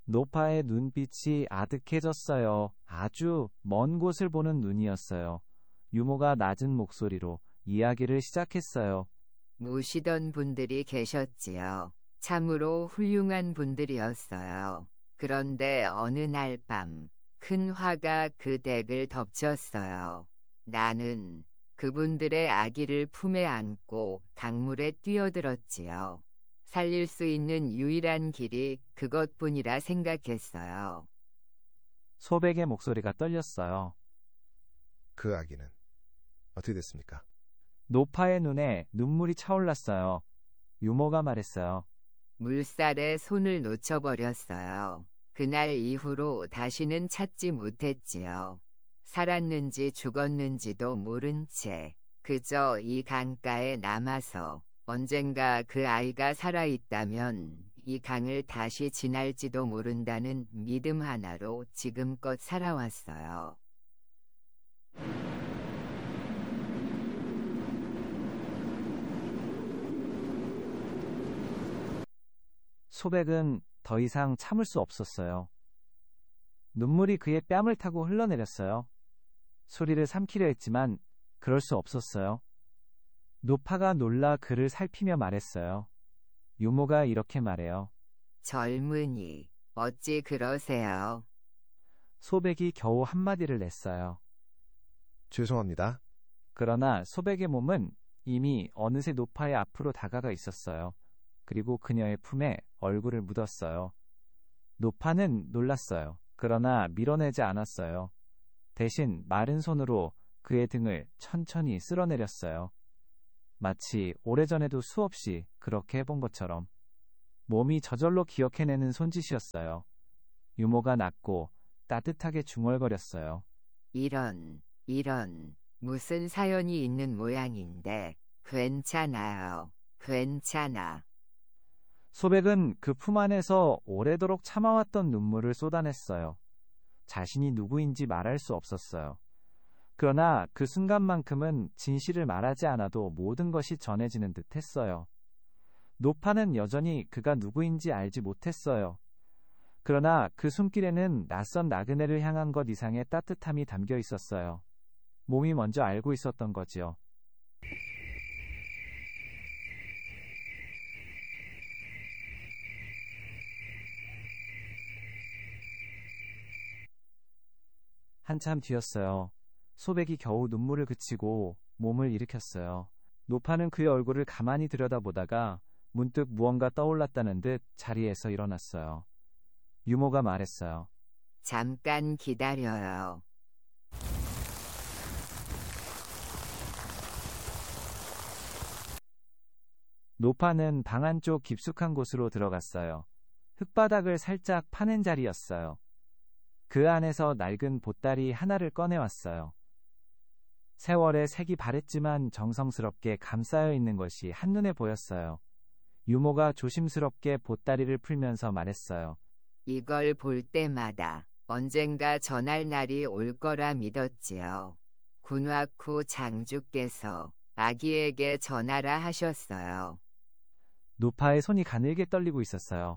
노파의 눈빛이 아득해졌어요. 아주 먼 곳을 보는 눈이었어요. 유모가 낮은 목소리로 이야기를 시작했어요. 모시던 분들이 계셨지요. 참으로 훌륭한 분들이었어요. 그런데 어느 날 밤, 큰 화가 그 댁을 덮쳤어요. 나는 그분들의 아기를 품에 안고 강물에 뛰어들었지요. 살릴 수 있는 유일한 길이 그것뿐이라 생각했어요. 소백의 목소리가 떨렸어요. 그 아기는 어떻게 됐습니까? 노파의 눈에 눈물이 차올랐어요. 유모가 말했어요. 물살에 손을 놓쳐버렸어요. 그날 이후로 다시는 찾지 못했지요. 살았는지 죽었는지도 모른 채 그저 이 강가에 남아서 언젠가 그 아이가 살아있다면 이 강을 다시 지날지도 모른다는 믿음 하나로 지금껏 살아왔어요. 소백은 더 이상 참을 수 없었어요. 눈물이 그의 뺨을 타고 흘러내렸어요. 소리를 삼키려 했지만 그럴 수 없었어요. 노파가 놀라 그를 살피며 말했어요. 유모가 이렇게 말해요. 젊은이, 어찌 그러세요? 소백이 겨우 한마디를 냈어요. 죄송합니다. 그러나 소백의 몸은 이미 어느새 노파의 앞으로 다가가 있었어요. 그리고 그녀의 품에 얼굴을 묻었어요. 노파는 놀랐어요. 그러나 밀어내지 않았어요. 대신 마른 손으로 그의 등을 천천히 쓸어내렸어요. 마치 오래전에도 수없이 그렇게 해본 것처럼. 몸이 저절로 기억해내는 손짓이었어요. 유모가 낮고 따뜻하게 중얼거렸어요. 이런, 무슨 사연이 있는 모양인데, 괜찮아요. 괜찮아. 소백은 그 품 안에서 오래도록 참아왔던 눈물을 쏟아냈어요. 자신이 누구인지 말할 수 없었어요. 그러나 그 순간만큼은 진실을 말하지 않아도 모든 것이 전해지는 듯 했어요. 노파는 여전히 그가 누구인지 알지 못했어요. 그러나 그 숨길에는 낯선 나그네를 향한 것 이상의 따뜻함이 담겨 있었어요. 몸이 먼저 알고 있었던 거지요. 한참 뒤였어요. 소백이 겨우 눈물을 그치고 몸을 일으켰어요. 노파는 그의 얼굴을 가만히 들여다보다가 문득 무언가 떠올랐다는 듯 자리에서 일어났어요. 유모가 말했어요. 잠깐 기다려요. 노파는 방 안쪽 깊숙한 곳으로 들어갔어요. 흙바닥을 살짝 파낸 자리였어요. 그 안에서 낡은 보따리 하나를 꺼내왔어요. 세월의 색이 바랬지만 정성스럽게 감싸여 있는 것이 한눈에 보였어요. 유모가 조심스럽게 보따리를 풀면서 말했어요. 이걸 볼 때마다 언젠가 전할 날이 올 거라 믿었지요. 군화쿠 장주께서 아기에게 전하라 하셨어요. 노파의 손이 가늘게 떨리고 있었어요.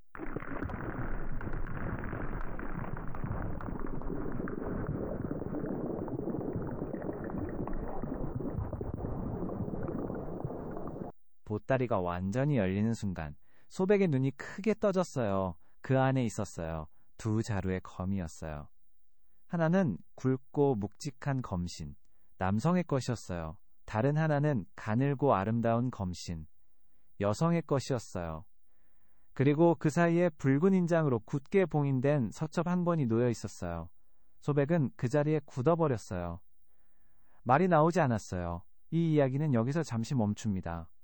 보따리가 완전히 열리는 순간 소백의 눈이 크게 떠졌어요. 그 안에 있었어요. 두 자루의 검이었어요. 하나는 굵고 묵직한 검신, 남성의 것이었어요. 다른 하나는 가늘고 아름다운 검신, 여성의 것이었어요. 그리고 그 사이에 붉은 인장으로 굳게 봉인된 서첩 한 권이 놓여 있었어요. 소백은 그 자리에 굳어버렸어요. 말이 나오지 않았어요. 이 이야기는 여기서 잠시 멈춥니다.